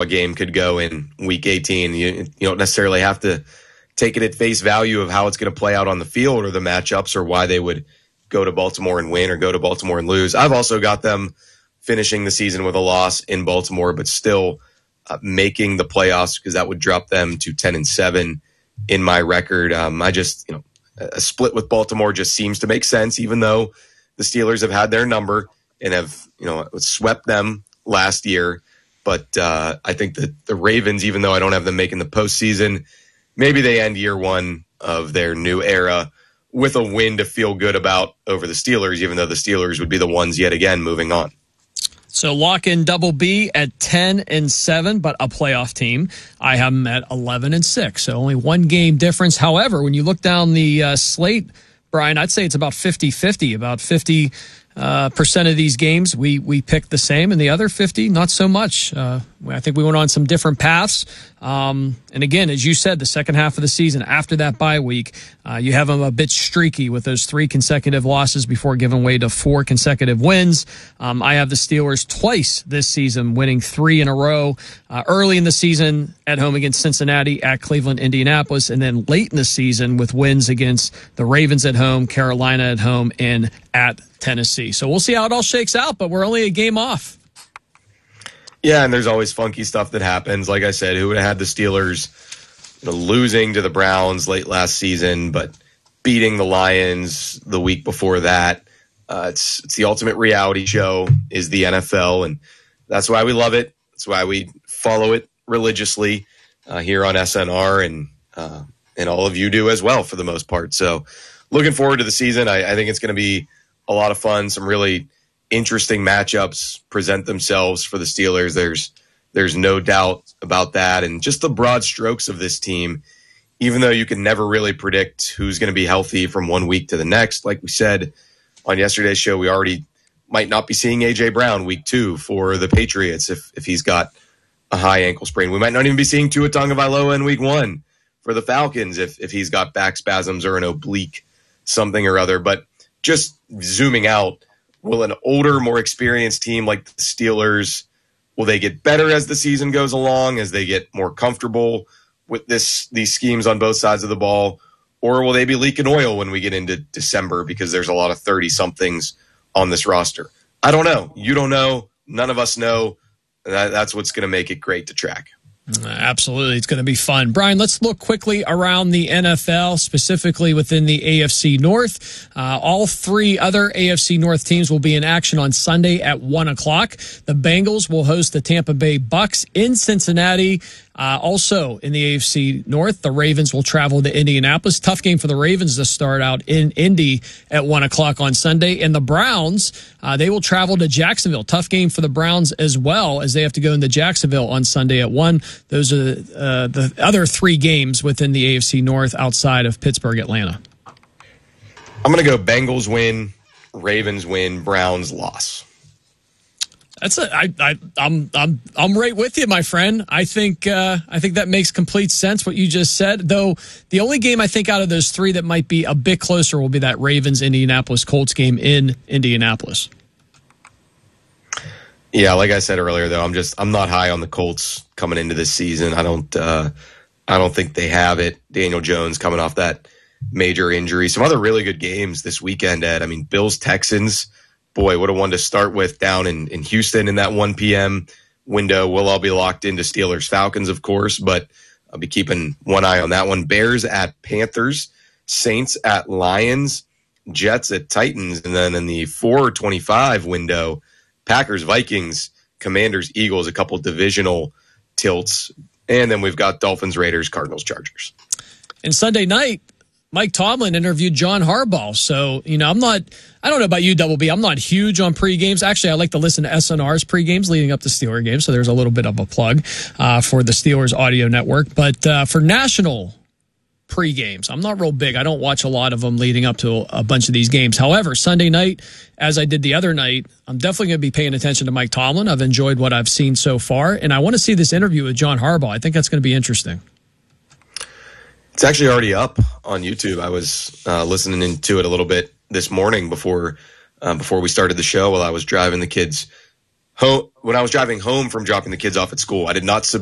game could go in Week 18. You don't necessarily have to take it at face value of how it's going to play out on the field or the matchups or why they would go to Baltimore and win or go to Baltimore and lose. I've also got them finishing the season with a loss in Baltimore, but still making the playoffs because that would drop them to 10-7 in my record. I just, a split with Baltimore just seems to make sense, even though the Steelers have had their number and have, swept them last year. But I think that the Ravens, even though I don't have them making the postseason, maybe they end year one of their new era with a win to feel good about over the Steelers, even though the Steelers would be the ones yet again moving on. So lock in Double B at 10-7, but a playoff team. I have them at 11-6, so only one game difference. However, when you look down the slate, Brian, I'd say it's about 50-50. About 50% of these games we picked the same, and the other 50 not so much. I think we went on some different paths. And again, as you said, the second half of the season after that bye week, you have them a bit streaky with those 3 consecutive losses before giving way to 4 consecutive wins. I have the Steelers twice this season, winning 3 in a row. Early in the season at home against Cincinnati, at Cleveland, Indianapolis, and then late in the season with wins against the Ravens at home, Carolina at home, and at Tennessee. So we'll see how it all shakes out, but we're only a game off. Yeah, and there's always funky stuff that happens. Like I said, who would have had the Steelers losing to the Browns late last season, but beating the Lions the week before that? It's the ultimate reality show is the NFL, and that's why we love it. That's why we follow it religiously here on SNR, and all of you do as well for the most part. So looking forward to the season. I think it's going to be a lot of fun. Some really interesting matchups present themselves for the Steelers. There's no doubt about that. And just the broad strokes of this team, even though you can never really predict who's going to be healthy from one week to the next. Like we said on yesterday's show, we already might not be seeing A.J. Brown week 2 for the Patriots if he's got a high ankle sprain. We might not even be seeing Tua Tagovailoa in week 1 for the Falcons if he's got back spasms or an oblique something or other. But just zooming out, will an older, more experienced team like the Steelers, will they get better as the season goes along, as they get more comfortable with these schemes on both sides of the ball? Or will they be leaking oil when we get into December because there's a lot of 30-somethings on this roster? I don't know. You don't know. None of us know. That's what's going to make it great to track. Absolutely. It's going to be fun. Brian, let's look quickly around the NFL, specifically within the AFC North. All 3 other AFC North teams will be in action on Sunday at 1 o'clock. The Bengals will host the Tampa Bay Bucks in Cincinnati. Also in the AFC North, the Ravens will travel to Indianapolis. Tough game for the Ravens to start out in Indy at 1 o'clock on Sunday. And the Browns, they will travel to Jacksonville. Tough game for the Browns as well, as they have to go into Jacksonville on Sunday at 1. Those are the other 3 games within the AFC North outside of Pittsburgh, Atlanta. I'm going to go Bengals win, Ravens win, Browns loss. I'm right with you, my friend. I think that makes complete sense what you just said. Though the only game I think out of those 3 that might be a bit closer will be that Ravens Indianapolis Colts game in Indianapolis. Yeah, like I said earlier, though, I'm not high on the Colts coming into this season. I don't think they have it. Daniel Jones coming off that major injury. Some other really good games this weekend, Ed. I mean, Bills Texans. Boy, what a one to start with down in Houston in that 1 p.m. window. We'll all be locked into Steelers Falcons, of course, but I'll be keeping one eye on that one. Bears at Panthers, Saints at Lions, Jets at Titans, and then in the 4:25 window, Packers, Vikings, Commanders, Eagles, a couple divisional tilts, and then we've got Dolphins, Raiders, Cardinals, Chargers. And Sunday night, Mike Tomlin interviewed John Harbaugh. So, I don't know about you, Double B. I'm not huge on pre-games. Actually, I like to listen to SNR's pre-games leading up to Steeler games. So there's a little bit of a plug for the Steelers audio network. But for national pre-games, I'm not real big. I don't watch a lot of them leading up to a bunch of these games. However, Sunday night, as I did the other night, I'm definitely going to be paying attention to Mike Tomlin. I've enjoyed what I've seen so far. And I want to see this interview with John Harbaugh. I think that's going to be interesting. It's actually already up on YouTube. I was listening to it a little bit this morning before we started the show while I was driving the kids home. When I was driving home from dropping the kids off at school, I did not